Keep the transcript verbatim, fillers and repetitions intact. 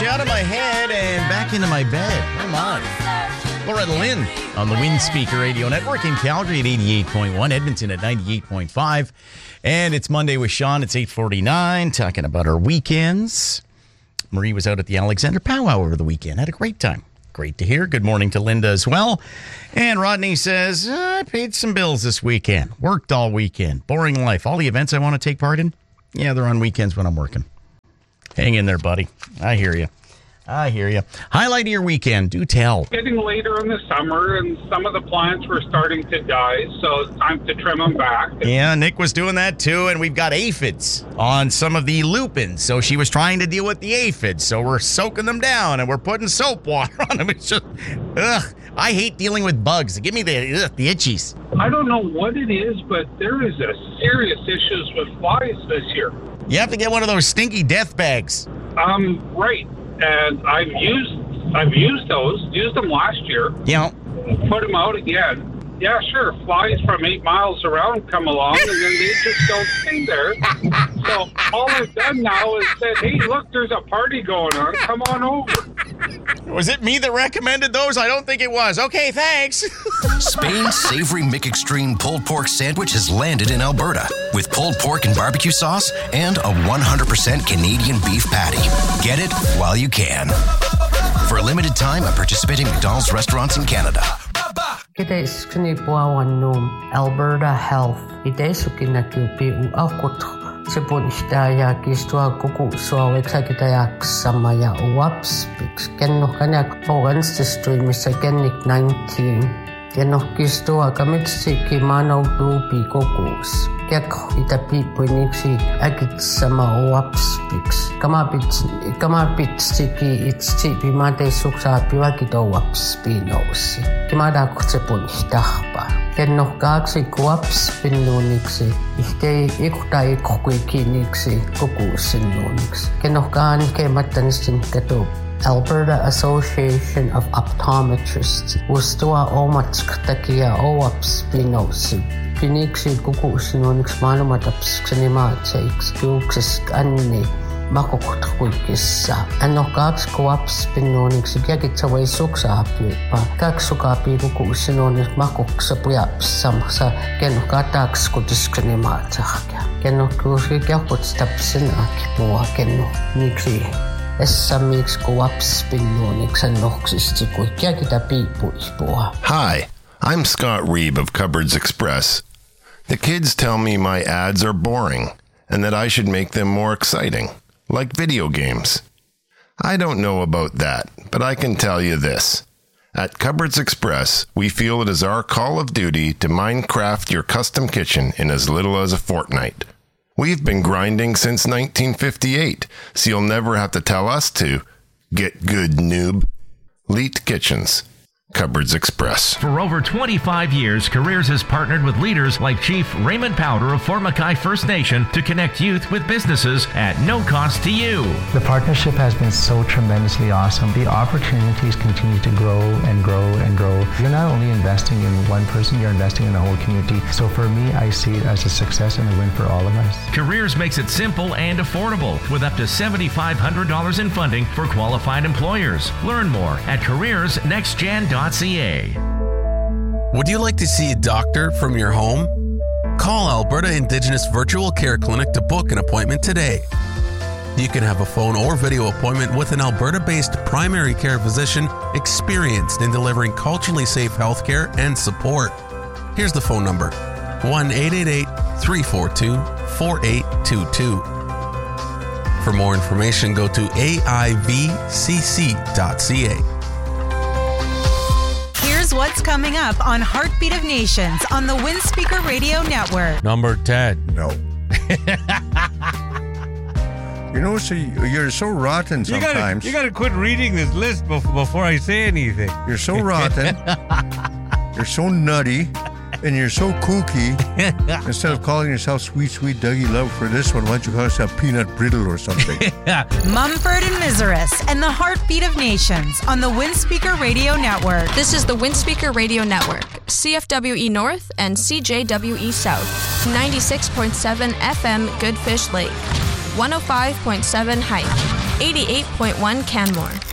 you out of my head and back into my bed. Come on. Loretta Lynn on the Wind Speaker Radio Network in Calgary at eighty-eight point one, Edmonton at ninety-eight point five. And it's Monday with Sean. It's eight forty-nine, talking about our weekends. Marie was out at the Alexander Powwow over the weekend. Had a great time. Great to hear. Good morning to Linda as well. And Rodney says, I paid some bills this weekend. Worked all weekend. Boring life. All the events I want to take part in, yeah, they're on weekends when I'm working. Hang in there, buddy. I hear you. I hear you. Highlight of your weekend. Do tell. Getting later in the summer, and some of the plants were starting to die, so it's time to trim them back. Yeah, Nick was doing that too, and we've got aphids on some of the lupins, so she was trying to deal with the aphids, so we're soaking them down, and we're putting soap water on them. It's just, ugh. I hate dealing with bugs. Give me the ugh, the itchies. I don't know what it is, but there is a serious issues with flies this year. You have to get one of those stinky death bags. Um, right. And I've used I've used those, used them last year. Yeah. Put them out again. Yeah, sure. Flies from eight miles around come along, and then they just don't stay there. So all I've done now is said, hey, look, there's a party going on. Come on over. Was it me that recommended those? I don't think it was. Okay, thanks. Spain's savory McExtreme pulled pork sandwich has landed in Alberta with pulled pork and barbecue sauce and a one hundred percent Canadian beef patty. Get it while you can. For a limited time at participating McDonald's restaurants in Canada. Kidaiskuni puawanum Alberta Health. Idaisukina kupi u aukut. Sipun ishtaya kistua kuku suaweksa kitayak samaya uwaps. Kenno kanyak pawans to stream is again nineteen. Kenno kistua kamitsi kimano dupi kukus. Kek itapi puniksi agit sama uwaps pix. Kamapit kamapit stiki it's tipi mate suksa piwakito uwaps pinosi. Kimada kutsipun ishtahpa. Kenno kaksi kuwaps pinuniksi. Ihtei ikuta ikukikiniksi kukusinuniksi. Kenno kaan kematanistin katup. Alberta Association of Optometrists ustua omatsk takia owaps pinosi. Piniksi kukusinuniksi maailmataps ksanimaatseiksi kuuksis anni makukutkuikissa. Anno kaksi kuwaps pinuniksi kiakitsavai suksaapiupa. Kaksi sukaapi kukusinuniksi makuksa pujaps samassa kenno kataks kutisksanimaatsakia. Kenno kuuski kiakutstapsin akipua kenno miksi. Hi, I'm Scott Reeb of Cupboards Express. The kids tell me my ads are boring and that I should make them more exciting, like video games. I don't know about that, but I can tell you this. At Cupboards Express, we feel it is our call of duty to Minecraft your custom kitchen in as little as a fortnight. We've been grinding since nineteen fifty-eight, so you'll never have to tell us to. Get good, noob. Leet Kitchens. Cupboards Express. For over twenty-five years, Careers has partnered with leaders like Chief Raymond Powder of Fort Mackay First Nation to connect youth with businesses at no cost to you. The partnership has been so tremendously awesome. The opportunities continue to grow and grow and grow. You're not only investing in one person, you're investing in the whole community. So for me, I see it as a success and a win for all of us. Careers makes it simple and affordable with up to seven thousand five hundred dollars in funding for qualified employers. Learn more at careers next gen dot c a. Would you like to see a doctor from your home? Call Alberta Indigenous Virtual Care Clinic to book an appointment today. You can have a phone or video appointment with an Alberta-based primary care physician experienced in delivering culturally safe healthcare and support. Here's the phone number, one eight eight eight, three four two, four eight two two. For more information, go to a i v c c dot c a. Here's what's coming up on Heartbeat of Nations on the Wind Speaker Radio Network. Number ten. No. You know, so you're so rotten sometimes. You got to quit reading this list before, before I say anything. You're so rotten. You're so nutty. And you're so kooky. Instead of calling yourself Sweet, Sweet Dougie Love for this one, why don't you call yourself Peanut Brittle or something? Mumford and Miseris and the Heartbeat of Nations on the Wind Speaker Radio Network. This is the Wind Speaker Radio Network, C F W E North and C J W E South, ninety-six point seven F M Goodfish Lake. one oh five point seven Hype, eighty-eight point one Canmore.